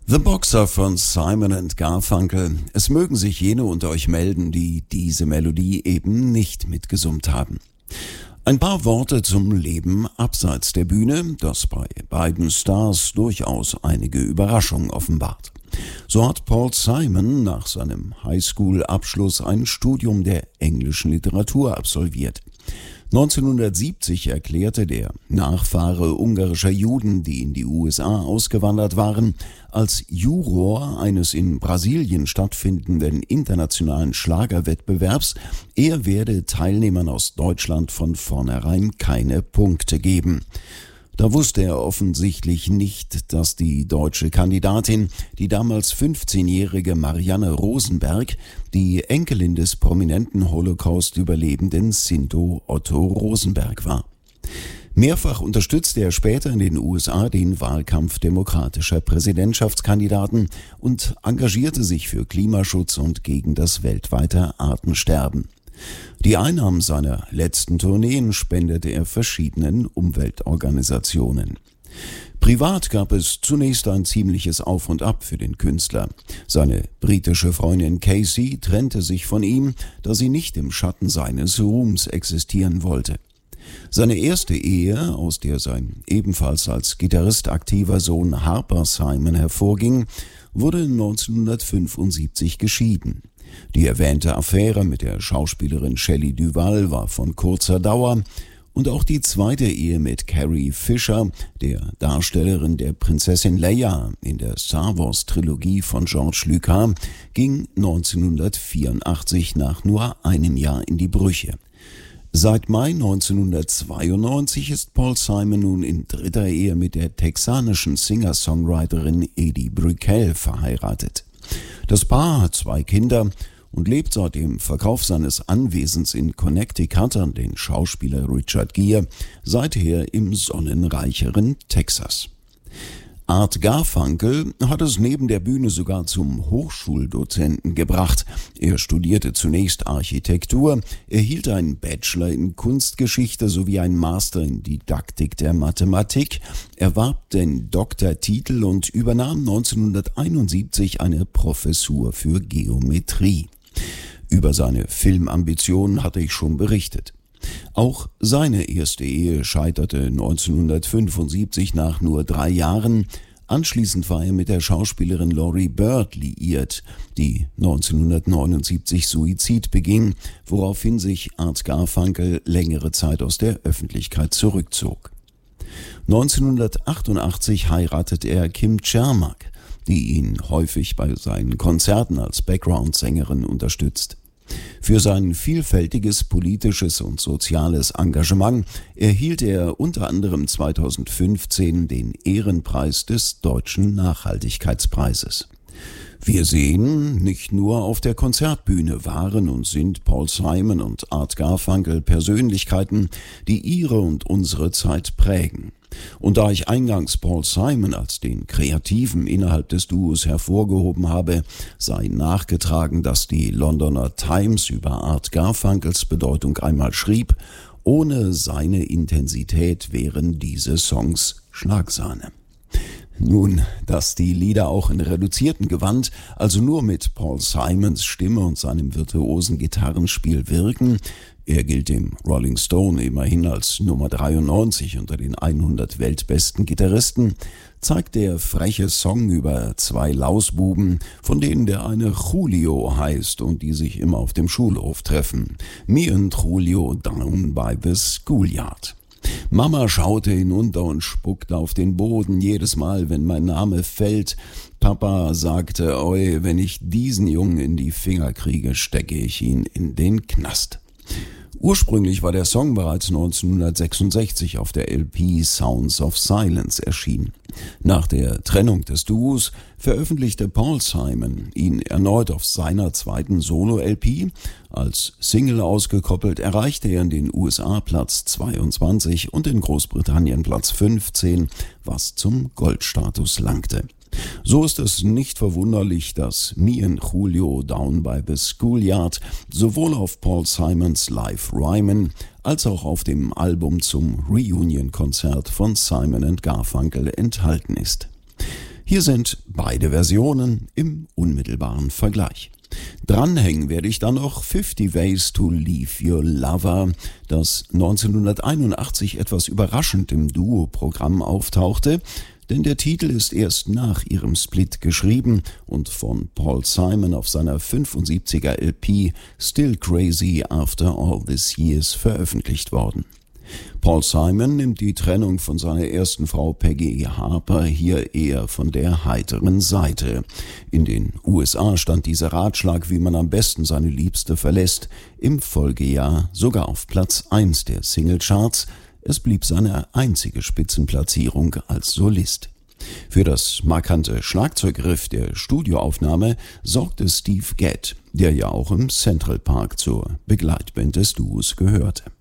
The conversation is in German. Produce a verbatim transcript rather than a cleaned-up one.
The Boxer von Simon and Garfunkel. Es mögen sich jene unter euch melden, die diese Melodie eben nicht mitgesummt haben. Ein paar Worte zum Leben abseits der Bühne, das bei beiden Stars durchaus einige Überraschungen offenbart. So hat Paul Simon nach seinem Highschool-Abschluss ein Studium der englischen Literatur absolviert. neunzehnhundertsiebzig erklärte der Nachfahre ungarischer Juden, die in die U S A ausgewandert waren, als Juror eines in Brasilien stattfindenden internationalen Schlagerwettbewerbs, er werde Teilnehmern aus Deutschland von vornherein keine Punkte geben. Da wusste er offensichtlich nicht, dass die deutsche Kandidatin, die damals fünfzehnjährige Marianne Rosenberg, die Enkelin des prominenten Holocaust-Überlebenden Sinto Otto Rosenberg war. Mehrfach unterstützte er später in den U S A den Wahlkampf demokratischer Präsidentschaftskandidaten und engagierte sich für Klimaschutz und gegen das weltweite Artensterben. Die Einnahmen seiner letzten Tourneen spendete er verschiedenen Umweltorganisationen. Privat gab es zunächst ein ziemliches Auf und Ab für den Künstler. Seine britische Freundin Casey trennte sich von ihm, da sie nicht im Schatten seines Ruhms existieren wollte. Seine erste Ehe, aus der sein ebenfalls als Gitarrist aktiver Sohn Harper Simon hervorging, wurde neunzehnhundertfünfundsiebzig geschieden. Die erwähnte Affäre mit der Schauspielerin Shelley Duvall war von kurzer Dauer und auch die zweite Ehe mit Carrie Fisher, der Darstellerin der Prinzessin Leia in der Star Wars Trilogie von George Lucas, ging neunzehnhundertvierundachtzig nach nur einem Jahr in die Brüche. Seit Mai neunzehnhundertzweiundneunzig ist Paul Simon nun in dritter Ehe mit der texanischen Singer-Songwriterin Edie Brickell verheiratet. Das Paar hat zwei Kinder und lebt seit dem Verkauf seines Anwesens in Connecticut an den Schauspieler Richard Gere seither im sonnenreicheren Texas. Art Garfunkel hat es neben der Bühne sogar zum Hochschuldozenten gebracht. Er studierte zunächst Architektur, erhielt einen Bachelor in Kunstgeschichte sowie einen Master in Didaktik der Mathematik, erwarb den Doktortitel und übernahm neunzehnhunderteinundsiebzig eine Professur für Geometrie. Über seine Filmambitionen hatte ich schon berichtet. Auch seine erste Ehe scheiterte neunzehnhundertfünfundsiebzig nach nur drei Jahren. Anschließend war er mit der Schauspielerin Laurie Bird liiert, die neunzehnhundertneunundsiebzig Suizid beging, woraufhin sich Art Garfunkel längere Zeit aus der Öffentlichkeit zurückzog. neunzehnhundertachtundachtzig heiratete er Kim Cermak, die ihn häufig bei seinen Konzerten als Background-Sängerin unterstützt. Für sein vielfältiges politisches und soziales Engagement erhielt er unter anderem zweitausendfünfzehn den Ehrenpreis des Deutschen Nachhaltigkeitspreises. Wir sehen, nicht nur auf der Konzertbühne waren und sind Paul Simon und Art Garfunkel Persönlichkeiten, die ihre und unsere Zeit prägen. Und da ich eingangs Paul Simon als den Kreativen innerhalb des Duos hervorgehoben habe, sei nachgetragen, dass die Londoner Times über Art Garfunkels Bedeutung einmal schrieb, ohne seine Intensität wären diese Songs Schlagsahne. Nun, dass die Lieder auch in reduziertem Gewand, also nur mit Paul Simons Stimme und seinem virtuosen Gitarrenspiel wirken, er gilt dem Rolling Stone immerhin als Nummer dreiundneunzig unter den hundert weltbesten Gitarristen, zeigt der freche Song über zwei Lausbuben, von denen der eine Julio heißt und die sich immer auf dem Schulhof treffen. Me and Julio down by the schoolyard. Mama schaute hinunter und spuckte auf den Boden jedes Mal, wenn mein Name fällt. Papa sagte, oi, wenn ich diesen Jungen in die Finger kriege, stecke ich ihn in den Knast. Ursprünglich war der Song bereits neunzehnhundertsechsundsechzig auf der L P Sounds of Silence erschienen. Nach der Trennung des Duos veröffentlichte Paul Simon ihn erneut auf seiner zweiten Solo-L P. Als Single ausgekoppelt erreichte er in den U S A Platz zweiundzwanzig und in Großbritannien Platz fünfzehn, was zum Goldstatus langte. So ist es nicht verwunderlich, dass Me and Julio Down by the Schoolyard sowohl auf Paul Simons Live Ryman als auch auf dem Album zum Reunion-Konzert von Simon and Garfunkel enthalten ist. Hier sind beide Versionen im unmittelbaren Vergleich. Dranhängen werde ich dann noch fifty Ways to Leave Your Lover, das neunzehnhunderteinundachtzig etwas überraschend im Duo-Programm auftauchte, denn der Titel ist erst nach ihrem Split geschrieben und von Paul Simon auf seiner fünfundsiebziger L P Still Crazy After All These Years veröffentlicht worden. Paul Simon nimmt die Trennung von seiner ersten Frau Peggy Harper hier eher von der heiteren Seite. In den U S A stand dieser Ratschlag, wie man am besten seine Liebste verlässt, im Folgejahr sogar auf Platz eins der Singlecharts. Es blieb seine einzige Spitzenplatzierung als Solist. Für das markante Schlagzeugriff der Studioaufnahme sorgte Steve Gadd, der ja auch im Central Park zur Begleitband des Duos gehörte.